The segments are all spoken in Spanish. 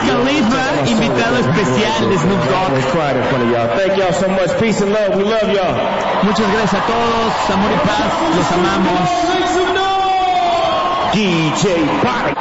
Khalifa, invitado especial de Snoop Dogg. Thank y'all so much. Peace and love. We love y'all. Muchas gracias a todos. Amor y paz. Los amamos. DJ Body.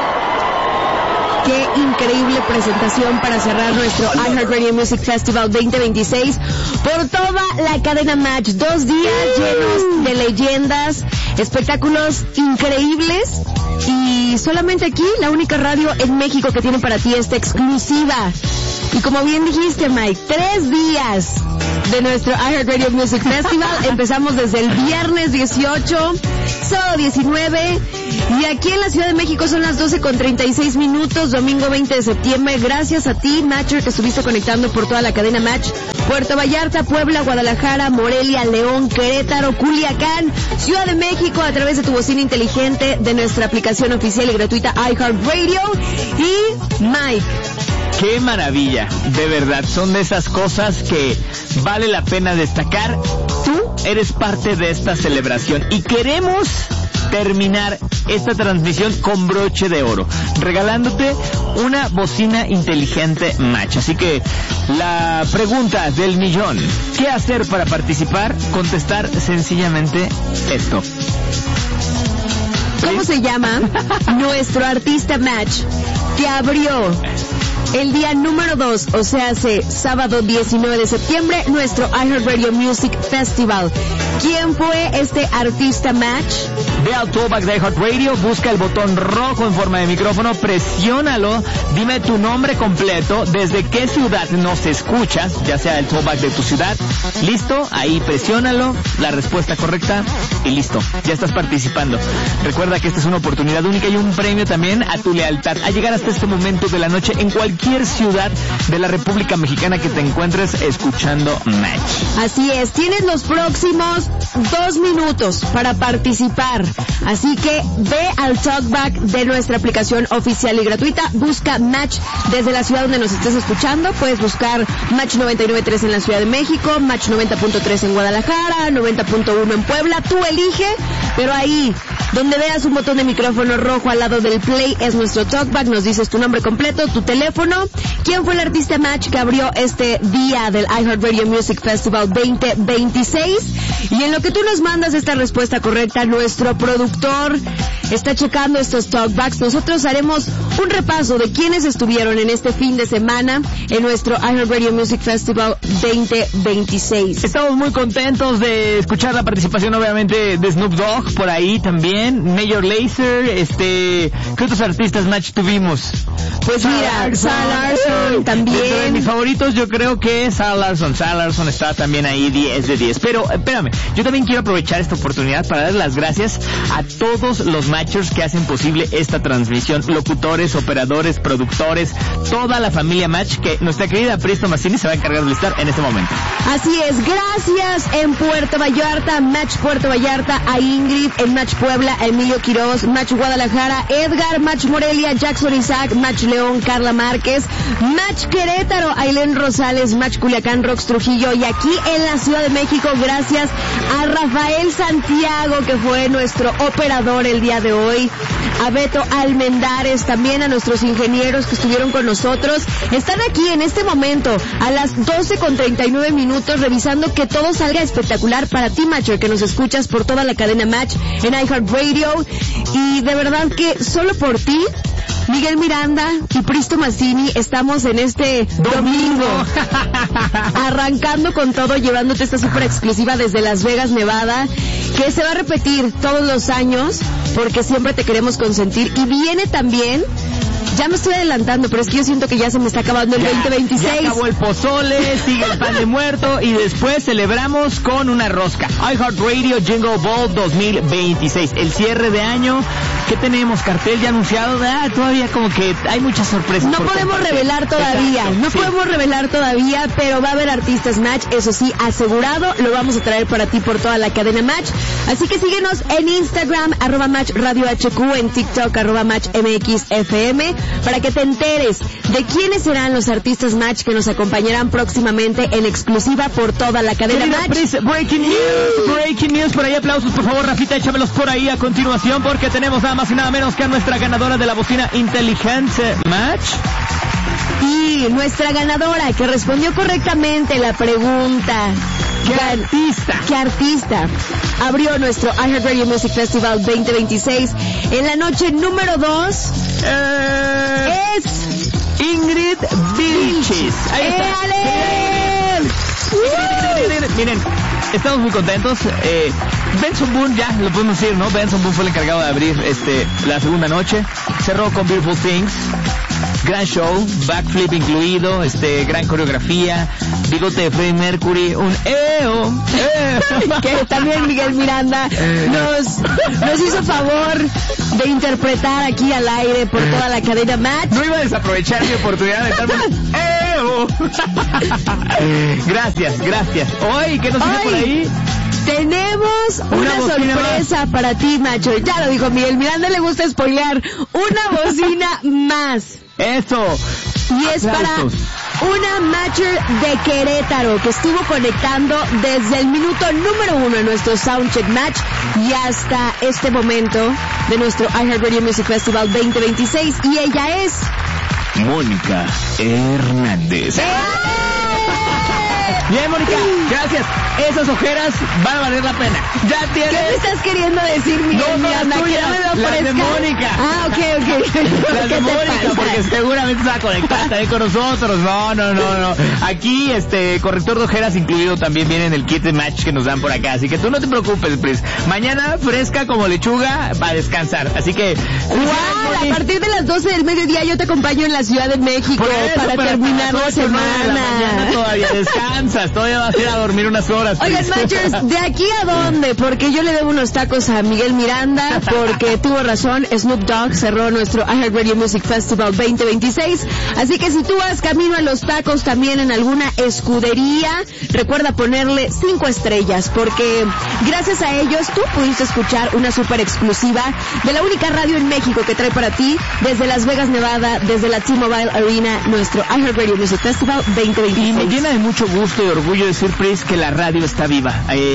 Qué increíble presentación para cerrar nuestro iHeartRadio Music Festival 2026 por toda la cadena Match. 2 días llenos de leyendas, espectáculos increíbles y solamente aquí la única radio en México que tiene para ti esta exclusiva. Y como bien dijiste, Mike, 3 días de nuestro iHeartRadio Music Festival. Empezamos desde el viernes 18, sábado 19, y aquí en la Ciudad de México son las 12:36, domingo 20 de septiembre. Gracias a ti, Matcher, que estuviste conectando por toda la cadena Match. Puerto Vallarta, Puebla, Guadalajara, Morelia, León, Querétaro, Culiacán, Ciudad de México, a través de tu bocina inteligente de nuestra aplicación oficial y gratuita iHeartRadio. Y Mike, ¡qué maravilla! De verdad, son de esas cosas que vale la pena destacar. Tú eres parte de esta celebración y queremos terminar esta transmisión con broche de oro, regalándote una bocina inteligente Match. Así que la pregunta del millón: ¿qué hacer para participar? Contestar sencillamente esto. ¿Cómo se llama nuestro artista Match que abrió el día número 2, o sea, hace sábado 19 de septiembre, nuestro iHeartRadio Music Festival? ¿Quién fue este artista Match? Ve al Talkback de iHeartRadio, busca el botón rojo en forma de micrófono, presiónalo, dime tu nombre completo, desde qué ciudad nos escuchas, ya sea el Talkback de tu ciudad. Listo, ahí presiónalo, la respuesta correcta y listo, ya estás participando. Recuerda que esta es una oportunidad única y un premio también a tu lealtad, a llegar hasta este momento de la noche en cualquier ciudad de la República Mexicana que te encuentres escuchando Match. Así es, tienes los próximos 2 minutos para participar, así que ve al Talkback de nuestra aplicación oficial y gratuita, busca Match desde la ciudad donde nos estés escuchando. Puedes buscar Match 99.3 en la Ciudad de México, Match 90.3 en Guadalajara, 90.1 en Puebla, tú elige, pero ahí donde veas un botón de micrófono rojo al lado del play es nuestro Talkback. Nos dices tu nombre completo, tu teléfono, quién fue el artista Match que abrió este día del iHeartRadio Music Festival 2026, y en lo que tú nos mandas esta respuesta correcta, nuestro productor está checando estos Talkbacks. Nosotros haremos un repaso de quiénes estuvieron en este fin de semana en nuestro iHeartRadio Music Festival 2026. Estamos muy contentos de escuchar la participación, obviamente, de Snoop Dogg por ahí también, Major Lazer, ¿qué otros artistas Match tuvimos? Pues mira, Zara Larsson también. De mis favoritos yo creo que Zara Larsson está también ahí 10 de 10. Pero espérame, yo también quiero aprovechar esta oportunidad para dar las gracias a todos los Matchers que hacen posible esta transmisión, locutores, operadores, productores, toda la familia Match, que nuestra querida Presto Massini se va a encargar de listar en este momento. Así es, gracias en Puerto Vallarta, Match Puerto Vallarta, a Ingrid, en Match Puebla, a Emilio Quiroz, Match Guadalajara, Edgar, Match Morelia, Jackson Isaac, Match León, Carla Márquez, Match Querétaro, Ailén Rosales, Match Culiacán, Rox Trujillo, y aquí en la Ciudad de México, gracias a Rafael Santiago, que fue nuestro operador el día de hoy, a Beto Almendares, también a nuestros ingenieros que estuvieron con nosotros. Están aquí en este momento a las 12:39 revisando que todo salga espectacular para ti, Matcher, que nos escuchas por toda la cadena Match en iHeartRadio, y de verdad que solo por ti, Miguel Miranda y Presto Massini, estamos en este domingo arrancando con todo, llevándote esta súper exclusiva desde Las Vegas, Nevada, que se va a repetir todos los años porque siempre te queremos consentir. Y viene también, ya me estoy adelantando, pero es que yo siento que ya se me está acabando el 2026. Ya acabó el pozole, sigue el pan de muerto y después celebramos con una rosca. iHeartRadio Jingle Ball 2026, el cierre de año. ¿Qué tenemos? ¿Cartel ya anunciado? Todavía como que hay muchas sorpresas. No podemos revelar todavía, podemos revelar todavía, pero va a haber artistas Match, eso sí, asegurado, lo vamos a traer para ti por toda la cadena Match. Así que síguenos en Instagram, @MatchRadioHQ, en TikTok, @MatchMXFM, para que te enteres de quiénes serán los artistas Match que nos acompañarán próximamente en exclusiva por toda la cadena Match. Breaking news, por ahí aplausos, por favor, Rafita, échamelos por ahí a continuación, porque tenemos nada más y nada menos que a nuestra ganadora de la bocina inteligente Match. Y nuestra ganadora que respondió correctamente la pregunta. ¿Qué artista abrió nuestro iHeartRadio Music Festival 2026 en la noche número 2? Es Ingrid Vilchis. Ahí está. Miren, estamos muy contentos. Benson Boone, ya lo podemos decir, ¿no? Benson Boone fue el encargado de abrir la segunda noche. Cerró con Beautiful Things. Gran show, backflip incluido, gran coreografía, bigote de Freddie Mercury, un que también Miguel Miranda nos hizo favor de interpretar aquí al aire por toda la cadena Match. No iba a desaprovechar mi oportunidad de darme Gracias. Hoy, ¿qué nos tiene por ahí? Tenemos una sorpresa para ti, macho. Ya lo dijo Miguel Miranda, le gusta spoilear. Una bocina más. Eso. Y es para una matcher de Querétaro que estuvo conectando desde el minuto número 1 en nuestro Soundcheck Match y hasta este momento de nuestro iHeartRadio Music Festival 2026. Y ella es Mónica Hernández. Bien, Mónica, gracias. Esas ojeras van a valer la pena. Ya tienes. ¿Qué me estás queriendo decir, Miguel? No, Miranda, las tuyas, las de Mónica. Ah, ok. Las de Mónica, porque seguramente se va a conectar también con nosotros. No. Aquí, corrector de ojeras incluido también viene en el kit de match que nos dan por acá. Así que tú no te preocupes, Pris. Mañana fresca como lechuga para descansar. Así que... ¡Wow! A partir de las 12 del mediodía yo te acompaño en la Ciudad de México para terminar la semana. Mañana todavía descansas. Todavía vas a ir a dormir unas horas. Oigan, matchers, ¿de aquí a dónde? Porque yo le debo unos tacos a Miguel Miranda, porque tuvo razón, Snoop Dogg cerró nuestro iHeartRadio Music Festival 2026. Así que si tú vas camino a los tacos también en alguna escudería, recuerda ponerle 5 estrellas, porque gracias a ellos tú pudiste escuchar una súper exclusiva de la única radio en México que trae para ti desde Las Vegas, Nevada, desde la T-Mobile Arena, nuestro iHeartRadio Music Festival 2026. Y me llena de mucho gusto y orgullo decir, Pris, que la radio está viva.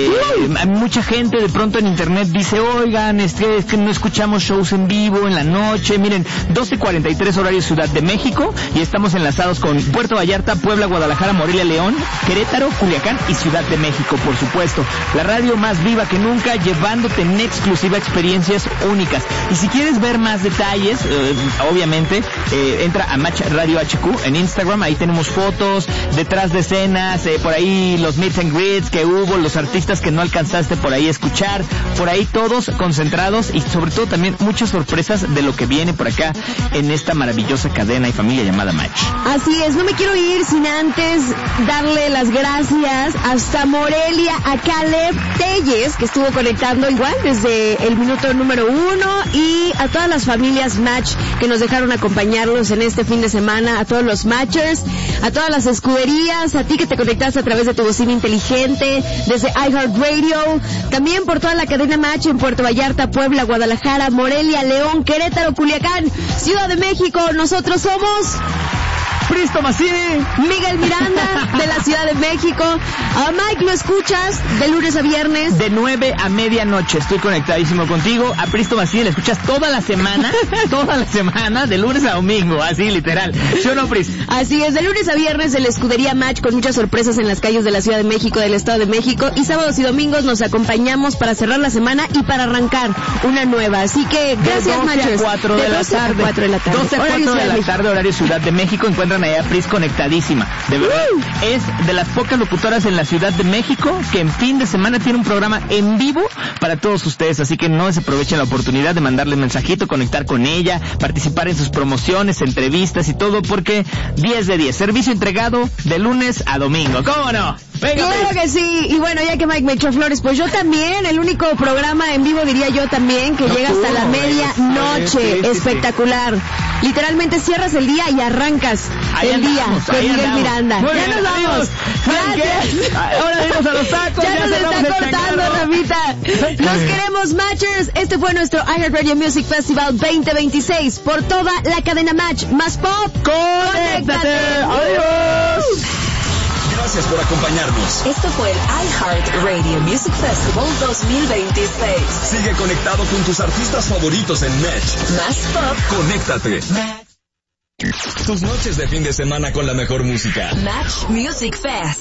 Mucha gente de pronto en internet dice, oigan, es que no escuchamos shows en vivo en la noche. Miren, 12:43 horario Ciudad de México y estamos enlazados con Puerto Vallarta, Puebla, Guadalajara, Morelia, León, Querétaro, Culiacán y Ciudad de México, por supuesto. La radio más viva que nunca, llevándote en exclusiva experiencias únicas. Y si quieres ver más detalles, obviamente, entra a Match Radio HQ en Instagram. Ahí tenemos fotos, detrás de escenas, por ahí los meet and greets que hubo, los artistas que no alcanzaste por ahí a escuchar, por ahí todos concentrados y sobre todo también muchas sorpresas de lo que viene por acá en esta maravillosa cadena y familia llamada Match. Así es, no me quiero ir sin antes darle las gracias hasta Morelia a Caleb Telles, que estuvo conectando igual desde el minuto número 1, y a todas las familias Match que nos dejaron acompañarlos en este fin de semana, a todos los Matchers, a todas las escuderías, a ti que te conectaste a través de tu bocina inteligente, desde iHeartRadio, también por toda la cadena Match en Puerto Vallarta, Puebla, Guadalajara, Morelia, León, Querétaro, Culiacán, Ciudad de México. Nosotros somos Pris Tomasini, Miguel Miranda de la Ciudad de México. A Mike lo escuchas de lunes a viernes de 9 a medianoche. Estoy conectadísimo contigo. A Pris Tomasini le escuchas toda la semana, de lunes a domingo, así literal. ¿Sí o no, Pris? Así es, de lunes a viernes de la escudería Match, con muchas sorpresas en las calles de la Ciudad de México, del Estado de México, y sábados y domingos nos acompañamos para cerrar la semana y para arrancar una nueva. Así que gracias, Matchers. 4 de la tarde. 4 de la tarde. 12 a 4 de la tarde, horario Ciudad de México. Encuentran allá a Pris conectadísima. De verdad, es de las pocas locutoras en la Ciudad de México que en fin de semana tiene un programa en vivo para todos ustedes. Así que no desaprovechen la oportunidad de mandarle mensajito, conectar con ella, participar en sus promociones, entrevistas y todo, porque 10 de 10. Servicio entregado de lunes a domingo. ¿Cómo no? Venga, claro que sí. Y bueno, ya que Mike me echó flores, pues yo también, el único programa en vivo, diría yo también, que llega hasta la medianoche. Espectacular. Literalmente cierras el día y arrancas el día con Miguel Miranda. Muy ya bien, nos vamos. amigos. Gracias. Ahora vamos a los tacos. Ya nos está cortando, Rafita. Los queremos, Matchers. Este fue nuestro iHeartRadio Music Festival 2026 por toda la cadena Match. Más pop. ¡Conéctate! ¡Adiós! Gracias por acompañarnos. Esto fue el iHeartRadio Music Festival 2026. Sigue conectado con tus artistas favoritos en Match. Más pop. Conéctate. Tus noches de fin de semana con la mejor música. Match Music Fest.